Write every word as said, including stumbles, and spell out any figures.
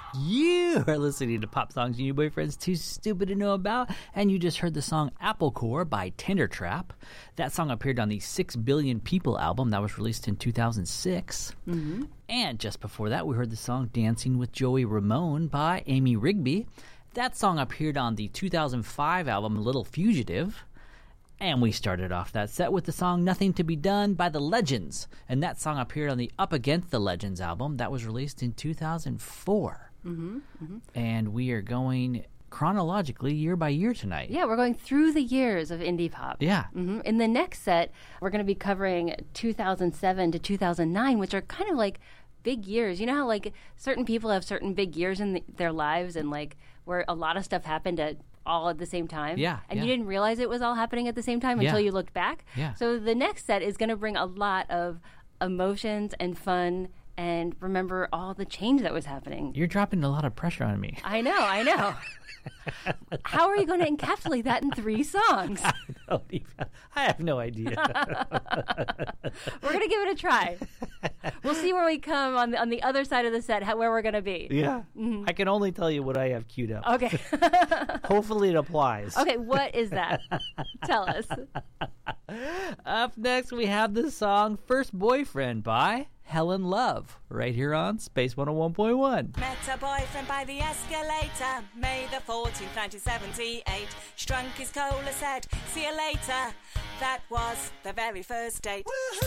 You are listening to Pop Songs You Boyfriends Too Stupid to Know About, and you just heard the song Apple Core by Tender Trap. That song appeared on the Six Billion People album that was released in two thousand six. Mm-hmm. And just before that, we heard the song Dancing with Joey Ramone by Amy Rigby. That song appeared on the two thousand five album Little Fugitive. And we started off that set with the song Nothing to Be Done by The Legends. And that song appeared on the Up Against the Legends album that was released in two thousand four. Mm-hmm, mm-hmm. And we are going chronologically year by year tonight. Yeah, we're going through the years of indie pop. Yeah. Mm-hmm. In the next set, we're going to be covering two thousand seven to two thousand nine, which are kind of like big years. You know how like certain people have certain big years in the, their lives and like where a lot of stuff happened at all at the same time. Yeah. And yeah. you didn't realize it was all happening at the same time until yeah. you looked back. Yeah. So the next set is going to bring a lot of emotions and fun and remember all the change that was happening. You're dropping a lot of pressure on me. I know, I know. How are you going to encapsulate that in three songs? I don't even, I have no idea. We're going to give it a try. We'll see where we come on the, on the other side of the set, how, where we're going to be. Yeah. Mm-hmm. I can only tell you what I have queued up. Okay. Hopefully it applies. Okay, what is that? Tell us. Up next, we have the song First Boyfriend by Helen Love, right here on Space one oh one point one. Met a boyfriend by the escalator, May the fourteenth, nineteen seventy-eight. Strunk his cola, said, see you later. That was the very first date. Woo-hoo!